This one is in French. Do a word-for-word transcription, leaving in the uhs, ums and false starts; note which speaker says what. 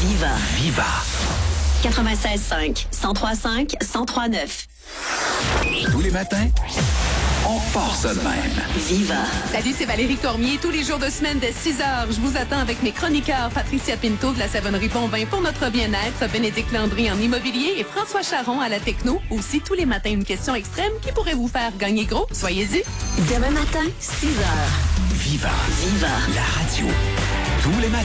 Speaker 1: Viva.
Speaker 2: Viva.
Speaker 1: quatre-vingt-seize cinq, cent trois cinq, cent trois neuf.
Speaker 2: Tous les matins, on part ça de même.
Speaker 1: Viva.
Speaker 3: Salut, c'est Valérie Cormier. Tous les jours de semaine dès six heures, je vous attends avec mes chroniqueurs Patricia Pinto de la Savonnerie Bonvin pour notre bien-être, Bénédicte Landry en immobilier et François Charon à la techno. Aussi, tous les matins, une question extrême qui pourrait vous faire gagner gros. Soyez-y.
Speaker 1: Demain matin, six heures.
Speaker 2: Viva.
Speaker 1: Viva.
Speaker 2: La radio. Tous les matins.